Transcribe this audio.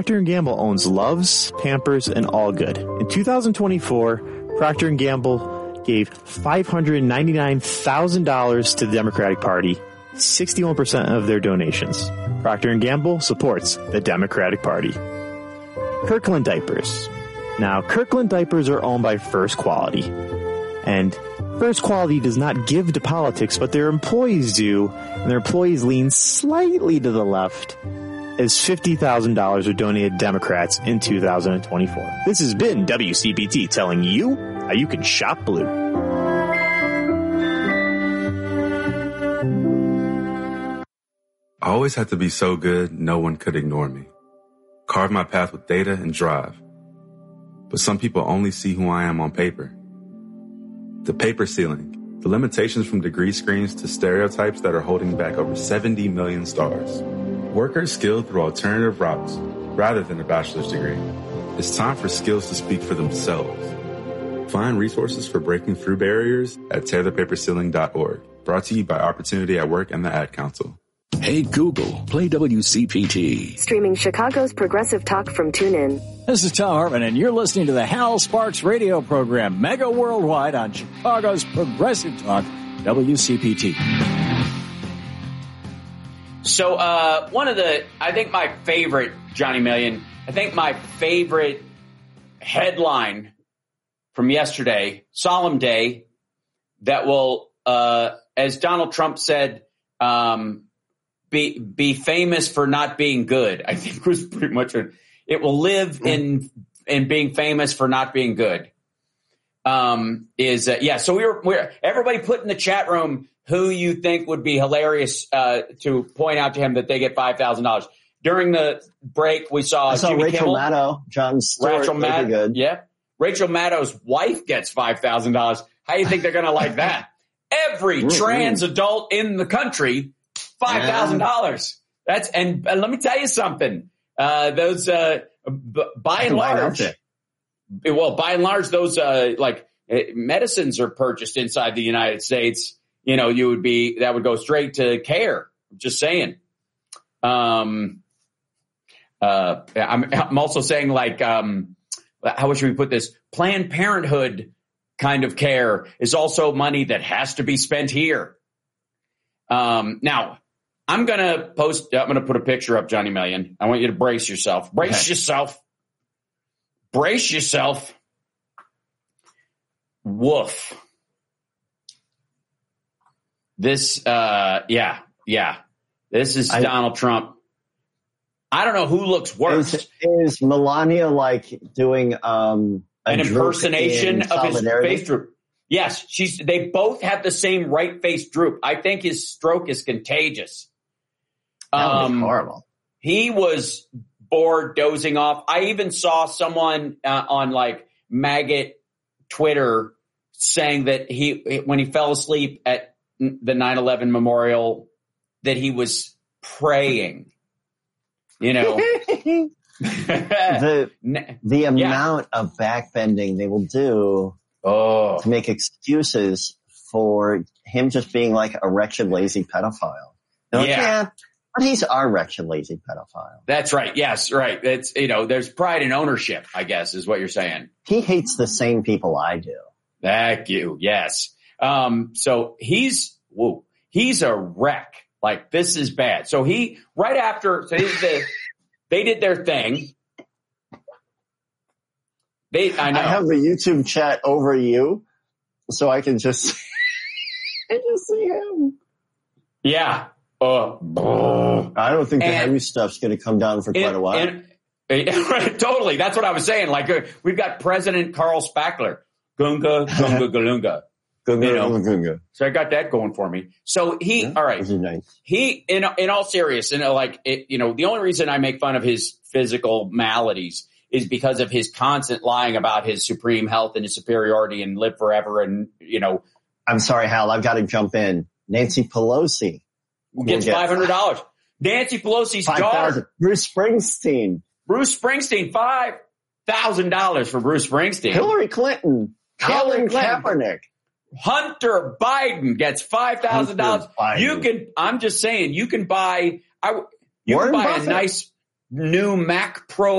Procter & Gamble owns Luvs, Pampers, and Allgood. In 2024, Procter & Gamble gave $599,000 to the Democratic Party, 61% of their donations. Procter & Gamble supports the Democratic Party. Kirkland Diapers. Now, Kirkland Diapers are owned by First Quality. And First Quality does not give to politics, but their employees do, and their employees lean slightly to the left, as $50,000 were donated to Democrats in 2024. This has been WCPT telling you how you can shop blue. I always had to be so good, no one could ignore me. Carve my path with data and drive. But some people only see who I am on paper. The paper ceiling, the limitations from degree screens to stereotypes that are holding back over 70 million stars. Workers skilled through alternative routes rather than a bachelor's degree. It's time for skills to speak for themselves. Find resources for breaking through barriers at tearthepaperceiling.org. Brought to you by Opportunity at Work and the Ad Council. Hey Google, play WCPT. Streaming Chicago's progressive talk from TuneIn. This is Tom Hartman, and you're listening to the Hal Sparks radio program, mega worldwide on Chicago's progressive talk, WCPT. So I think my favorite, Johnny Million, my favorite headline from yesterday, solemn day, that will, as Donald Trump said, be famous for not being good, I think was pretty much it. It will live in being famous for not being good. So we're everybody put in the chat room who you think would be hilarious to point out to him that they get $5,000. During the break, we saw Jimmy Rachel Kimmel, Maddow, Jon Stewart. Rachel Maddow, yeah. Rachel Maddow's wife gets $5,000. How do you think they're going to like that? Every trans adult in the country, $5,000. And let me tell you something. Those by and large, those medicines are purchased inside the United States. You know, that would go straight to care. I'm just saying. I'm also saying, how should we put this? Planned Parenthood kind of care is also money that has to be spent here. Now, I'm going to put a picture up, Johnny Million. I want you to brace yourself. Brace yourself. Woof. This, This is Donald Trump. I don't know who looks worse. Is Melania doing an impersonation of his face droop? Yes, they both have the same right face droop. I think his stroke is contagious. That would be horrible. He was bored, dozing off. I even saw someone on maggot Twitter saying that when he fell asleep at the 9/11 memorial, that he was praying. You know, the amount of backbending they will do to make excuses for him just being like a wretched, lazy pedophile. But he's our wretched, lazy pedophile. That's right. Yes, right. It's there's pride in ownership, I guess, is what you're saying. He hates the same people I do. Thank you. Yes. So he's a wreck. This is bad. So they did their thing. I have the YouTube chat over you, so I can just see him. Yeah. I don't think the heavy stuff's going to come down for quite a while. Totally. That's what I was saying. We've got President Carl Spackler. Gunga, gunga, galunga. Gunga. So I got that going for me. So all right. This is nice. He, in all seriousness, the only reason I make fun of his physical maladies is because of his constant lying about his supreme health and his superiority and live forever. And, I'm sorry, Hal, I've got to jump in. Nancy Pelosi gets $500. Nancy Pelosi's daughter. Bruce Springsteen, $5,000 for Bruce Springsteen. Hillary Clinton. Colin Kaepernick. Hunter Biden gets $5,000. I'm just saying, you can buy a nice new Mac Pro